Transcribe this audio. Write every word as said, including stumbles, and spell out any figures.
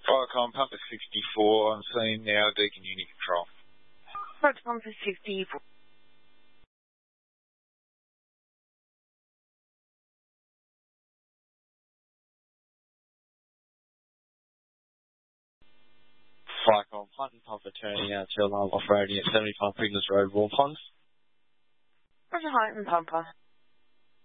Firecom, Pumper sixty-four, I'm seeing now Deacon Unit Control. Approach Pumper sixty-four. Firecom, Hunt and Pumper turning out to alarm operating at seventy-five Prigness Road, Warm Pond. Roger, Hunt and Pumper.